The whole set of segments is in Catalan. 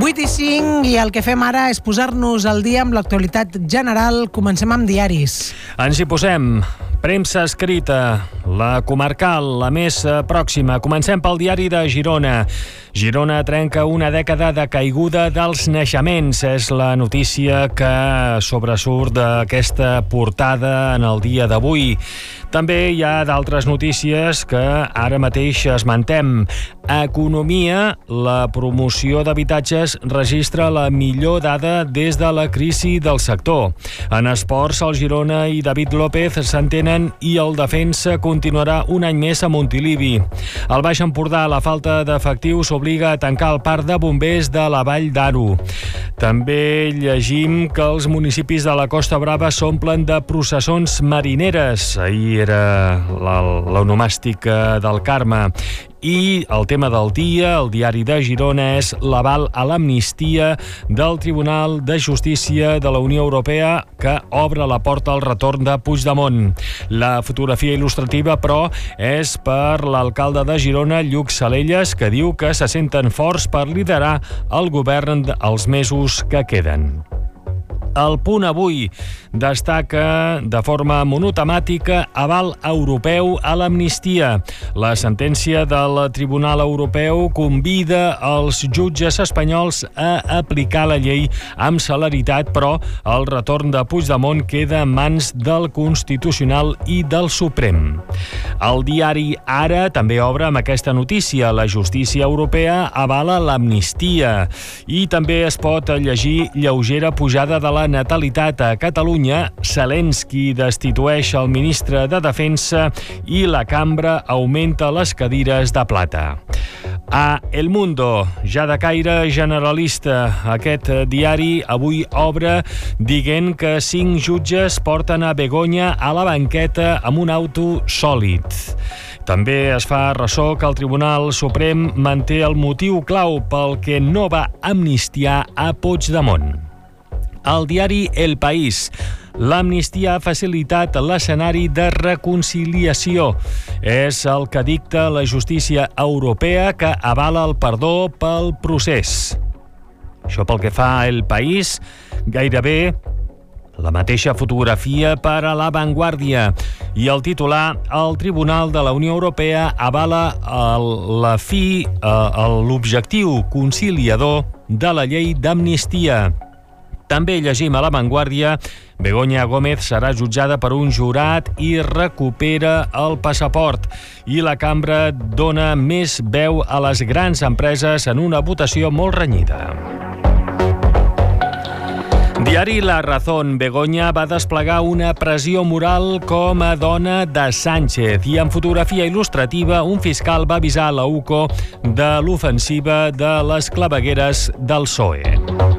8:05 i el que fem ara és posar-nos al dia amb l'actualitat general. Comencem amb diaris. Ens hi posem. Premsa escrita, la comarcal, la més pròxima. Comencem pel diari de Girona. Girona trenca una dècada de caiguda dels naixements. És la notícia que sobresurt d'aquesta portada en el dia d'avui. També hi ha d'altres notícies que ara mateix esmentem. Economia, la promoció d'habitatges registra la millor dada des de la crisi del sector. En esports, el Girona i David López s'entenen i el defensa continuarà un any més a Montilivi. Al Baix Empordà, la falta d'efectius obliga a tancar el parc de bombers de la Vall d'Aro. També llegim que els municipis de la Costa Brava s'omplen de processons marineres. Ahir era l'onomàstica del Carme. I el tema del dia, el diari de Girona, és l'aval a l'amnistia del Tribunal de Justícia de la Unió Europea que obre la porta al retorn de Puigdemont. La fotografia il·lustrativa, però, és per l'alcalde de Girona, Lluc Salelles, que diu que se senten forts per liderar el govern els mesos que queden. El Punt avui destaca de forma monotemàtica aval europeu a l'amnistia. La sentència del Tribunal Europeu convida els jutges espanyols a aplicar la llei amb celeritat, però el retorn de Puigdemont queda en mans del Constitucional i del Suprem. El diari Ara també obre amb aquesta notícia. La justícia europea avala l'amnistia. I també es pot llegir lleugera pujada de la natalitat a Catalunya. Zelensky destitueix el ministre de Defensa i la cambra augmenta les cadires de plata. A El Mundo, ja de caire generalista, aquest diari avui obre dient que 5 jutges porten a Begoña a la banqueta amb un auto sòlid. També es fa ressò que el Tribunal Suprem manté el motiu clau pel que no va amnistiar a Puigdemont. Al diari El País, l'amnistia ha facilitat l'escenari de reconciliació. És el que dicta la justícia europea que avala el perdó pel procés. Això pel que fa a El País, gairebé la mateixa fotografia per a La Vanguardia. I el titular, el Tribunal de la Unió Europea avala l'objectiu conciliador de la llei d'amnistia. També llegim a La Vanguardia, Begoña Gómez serà jutjada per un jurat i recupera el passaport. I la cambra dona més veu a les grans empreses en una votació molt renyida. Diari La Razón, Begoña va desplegar una pressió moral com a dona de Sánchez i en fotografia il·lustrativa un fiscal va avisar la UCO de l'ofensiva de les clavegueres del PSOE.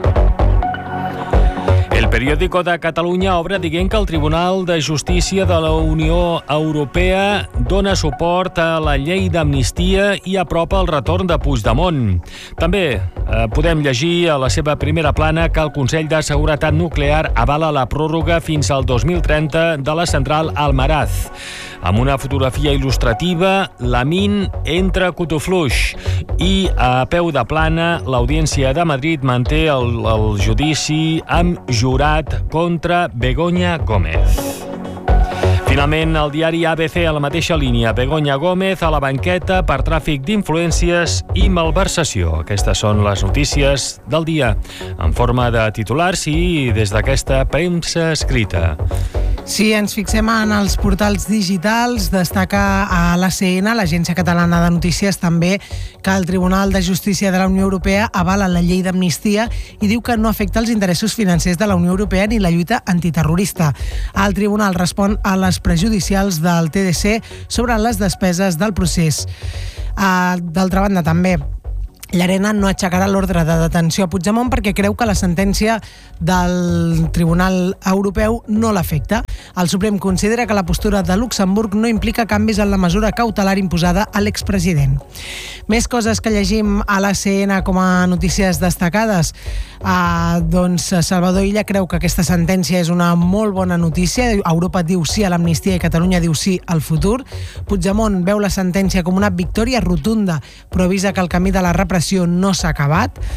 El Periódico de Catalunya obre dient que el Tribunal de Justícia de la Unió Europea dona suport a la llei d'amnistia i apropa el retorn de Puigdemont. També podem llegir a la seva primera plana que el Consell de Seguretat Nuclear avala la pròrroga fins al 2030 de la central Almaraz. Amb una fotografia il·lustrativa, Lamin entra cotofluix i a peu de plana l'Audiència de Madrid manté el judici amb jurat contra Begoña Gómez. Finalment, el diari ABC a la mateixa línia. Begoña Gómez a la banqueta per tràfic d'influències i malversació. Aquestes són les notícies del dia, en forma de titulars i des d'aquesta premsa escrita. Si ens fixem en els portals digitals, destaca a l'ACN, l'Agència Catalana de Notícies, també que el Tribunal de Justícia de la Unió Europea avala la llei d'amnistia i diu que no afecta els interessos financers de la Unió Europea ni la lluita antiterrorista. El Tribunal respon a les prejudicials del TDC sobre les despeses del procés. D'altra banda, també, l'Arena no aixecarà l'ordre de detenció a Puigdemont perquè creu que la sentència del Tribunal Europeu no l'afecta. El Suprem considera que la postura de Luxemburg no implica canvis en la mesura cautelar imposada a l'expresident. Més coses que llegim a l'ACN com a notícies destacades. Doncs Salvador Illa creu que aquesta sentència és una molt bona notícia. Europa diu sí a l'amnistia i Catalunya diu sí al futur. Puigdemont veu la sentència com una victòria rotunda, però avisa que el camí de la repressió no s'ha acabat.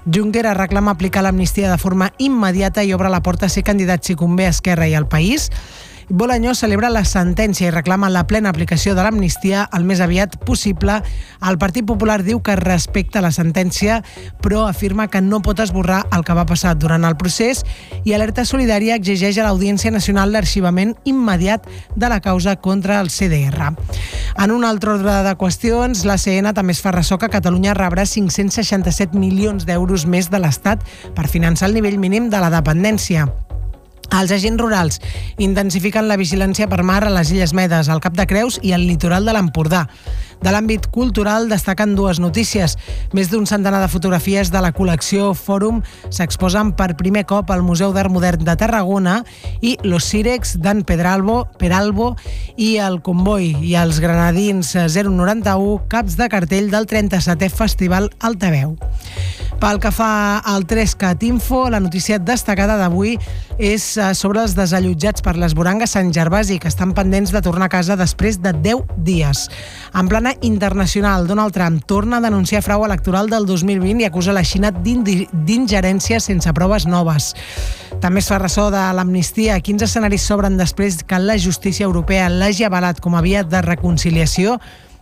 Junqueras reclama aplicar l'amnistia de forma immediata i obre la porta a ser candidat si convé a Esquerra i al País. Bolañó celebra la sentència i reclama la plena aplicació de l'amnistia el més aviat possible. El Partit Popular diu que respecta la sentència, però afirma que no pot esborrar el que va passar durant el procés, i Alerta Solidària exigeix a l'Audiència Nacional l'arxivament immediat de la causa contra el CDR. En un altre ordre de qüestions, l'ACN també es fa ressò que Catalunya rebrà 567 milions d'euros més de l'Estat per finançar el nivell mínim de la dependència. Els agents rurals intensifiquen la vigilància per mar a les Illes Medes, al Cap de Creus i al litoral de l'Empordà. De l'àmbit cultural destaquen dues notícies. Més d'un centenar de fotografies de la col·lecció Fòrum s'exposen per primer cop al Museu d'Art Modern de Tarragona, i Los Sirex d'en Peralbo i el Comboi i els Granadins 091, caps de cartell del 37è Festival Altaveu. Pel que fa al 3CAT Info, la notícia destacada d'avui és sobre els desallotjats per l'Esborranga Sant Gervasi, que estan pendents de tornar a casa després de 10 dies. En plana internacional, Donald Trump torna a denunciar frau electoral del 2020 i acusa la Xina d'ingerència sense proves noves. També es fa ressò de l'amnistia. Quins escenaris s'obren després que la justícia europea l'hagi avalat com a via de reconciliació?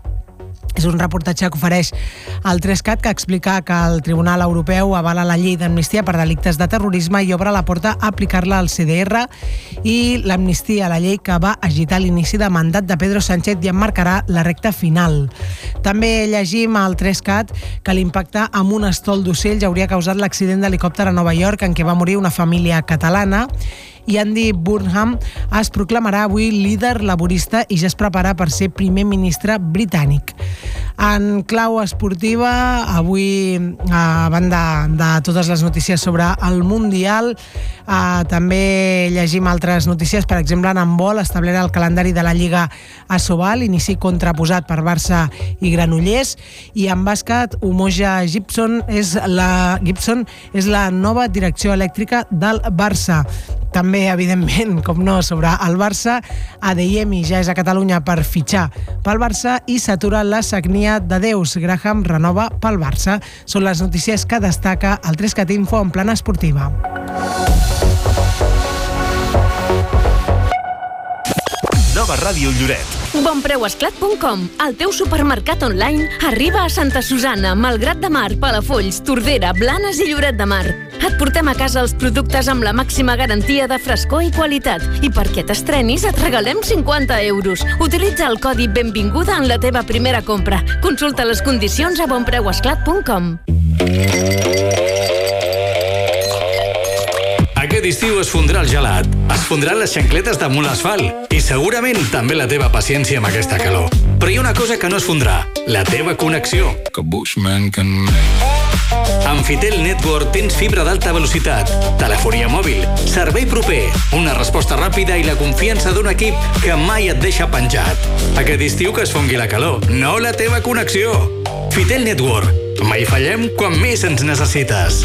És un reportatge que ofereix el 3CAT, que explica que el Tribunal Europeu avala la llei d'amnistia per delictes de terrorisme i obre la porta a aplicar-la al CDR, i l'amnistia, la llei que va agitar l'inici de mandat de Pedro Sánchez i emmarcarà la recta final. També llegim al 3CAT que l'impacte amb un estol d'ocells hauria causat l'accident d'helicòpter a Nova York en què va morir una família catalana, i Andy Burnham es proclamarà avui líder laborista i ja es prepara per ser primer ministre britànic. En clau esportiva, avui, a banda de totes les notícies sobre el Mundial, també llegim altres notícies. Per exemple, en handbol establert el calendari de la Lliga Asobal, inici contraposat per Barça i Granollers, i en bàsquet, Umoja Gibson és la nova direcció elèctrica del Barça. També, evidentment, com no, sobre el Barça, Adeyemi ja és a Catalunya per fitxar pel Barça i s'atura la sagnia de Deus. Graham renova pel Barça. Són les notícies que destaca el 3CAT Info en plana esportiva. Nova Ràdio Lloret. Bonpreuesclat.com, el teu supermercat online, arriba a Santa Susanna, Malgrat de Mar, Palafolls, Tordera, Blanes i Lloret de Mar. Et portem a casa els productes amb la màxima garantia de frescor i qualitat. I perquè t'estrenis et regalem 50 euros. Utilitza el codi Benvinguda en la teva primera compra. Consulta les condicions a bonpreuesclat.com. Aquest estiu es fondrà el gelat, es fondran les xancletes damunt l'asfalt i segurament també la teva paciència amb aquesta calor. Però hi ha una cosa que no es fondrà, la teva connexió. Amb Fitel Network tens fibra d'alta velocitat, telefonia mòbil, servei proper, una resposta ràpida i la confiança d'un equip que mai et deixa penjat. Aquest estiu que es fongui la calor, no la teva connexió. Fitel Network, mai fallem quan més ens necessites.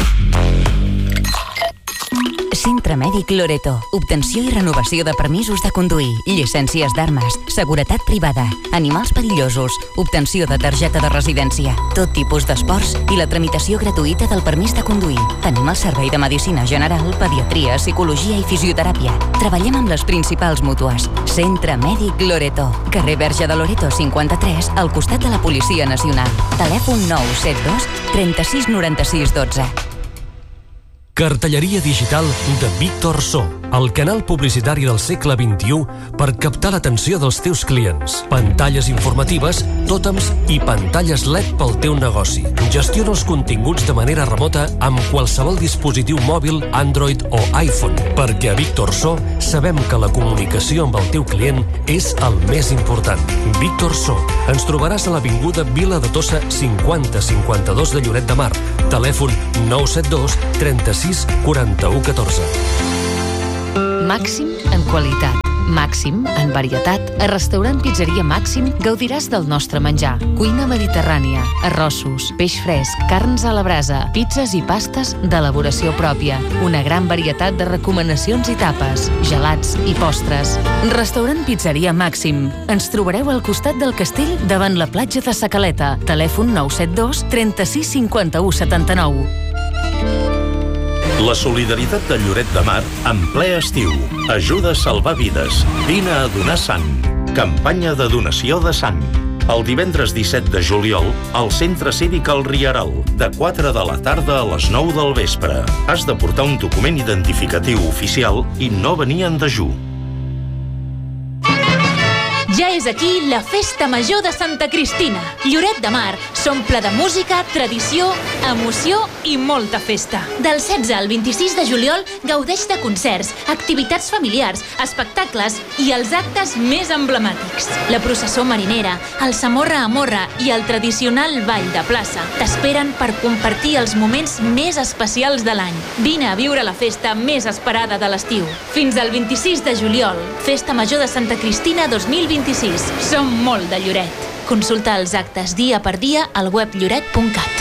Centre Mèdic Loreto. Obtenció i renovació de permisos de conduir, llicències d'armes, seguretat privada, animals perillosos, obtenció de targeta de residència, tot tipus d'esports i la tramitació gratuïta del permís de conduir. Tenim el servei de medicina general, pediatria, psicologia i fisioteràpia. Treballem amb les principals mútues. Centre Mèdic Loreto. Carrer Verge de Loreto 53, al costat de la Policia Nacional. Telèfon 972 36 96 12. Cartelleria digital de Víctor So, el canal publicitari del segle XXI per captar l'atenció dels teus clients. Pantalles informatives, tòtems i pantalles LED pel teu negoci. Gestiona els continguts de manera remota amb qualsevol dispositiu mòbil, Android o iPhone, perquè a Víctor So sabem que la comunicació amb el teu client és el més important. Víctor So. Ens trobaràs a l'avinguda Vila de Tossa 5052 de Lloret de Mar. Telèfon 972 36 41 14. Màxim en qualitat, màxim en varietat. A Restaurant Pizzeria Màxim gaudiràs del nostre menjar. Cuina mediterrània, arrossos, peix fresc, carns a la brasa, pizzas i pastes d'elaboració pròpia. Una gran varietat de recomanacions i tapes, gelats i postres. Restaurant Pizzeria Màxim. Ens trobareu al costat del castell davant la platja de Sa Caleta. Telèfon 972 36 51 79. La solidaritat de Lloret de Mar en ple estiu. Ajuda a salvar vides. Vine a donar sang. Campanya de donació de sang. El divendres 17 de juliol, al Centre Cívic El Rieral, de 4 de la tarda a les 9 del vespre. Has de portar un document identificatiu oficial i no venir en dejú. Ja és aquí la Festa Major de Santa Cristina. Lloret de Mar s'omple de música, tradició, emoció i molta festa. Del 16 al 26 de juliol gaudeix de concerts, activitats familiars, espectacles i els actes més emblemàtics. La processó marinera, el Samorra a Morra i el tradicional ball de plaça t'esperen per compartir els moments més especials de l'any. Vine a viure la festa més esperada de l'estiu. Fins al 26 de juliol, Festa Major de Santa Cristina 2026. Som molt de Lloret. Consulta els actes dia per dia al web lloret.cat.